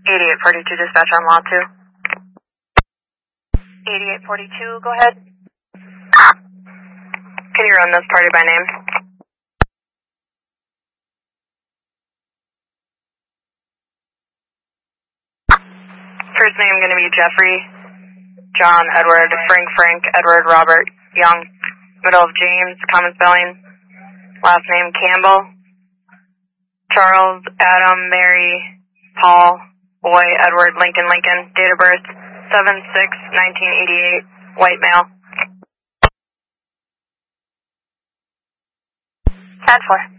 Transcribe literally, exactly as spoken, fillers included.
eighty-eight forty-two, dispatch on lot two. eighty-eight forty-two, go ahead. Can you run this party by name? First name going to be Jeffrey, John, Edward, Frank, Frank, Edward, Robert, Young. Middle of James, common spelling. Last name Campbell, Charles, Adam, Mary, Paul, Boy, Edward, Lincoln, Lincoln. Date of birth, seven six nineteen eighty-eight, white male. ten four.